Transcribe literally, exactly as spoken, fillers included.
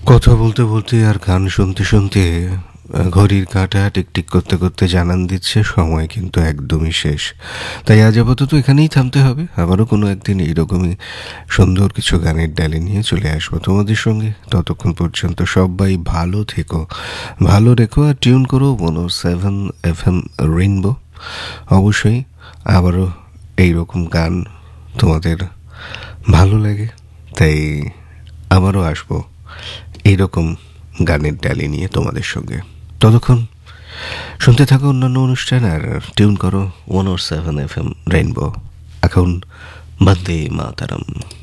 কথা বলতে বলতে আর গান শুনতে শুনতে আহ, ঘড়ির কাঁটা টিকটিক করতে করতে জানান দিচ্ছে সময় কিন্তু একদমই শেষ। তাই আজ আপাতত এখানেই থামতে হবে। আবারও কোনো একদিন এইরকমই সুন্দর কিছু গানের ডালি নিয়ে চলে আসবো তোমাদের সঙ্গে। ততক্ষণ পর্যন্ত সবাই ভালো থেকো, ভালো রেখো, আর টিউন করো মনো সেভেন এফ এম রেইনবো। অবশ্যই আবারও এইরকম গান তোমাদের ভালো লাগে, তাই আবারও আসবো এইরকম গানের ডালি নিয়ে তোমাদের সঙ্গে। ততক্ষণ শুনতে থাকো অন্যান্য অনুষ্ঠান আর টিউন করো ওয়ান ও সেভেন এফ এম রেইনবো। এখন বন্দে মাতারম।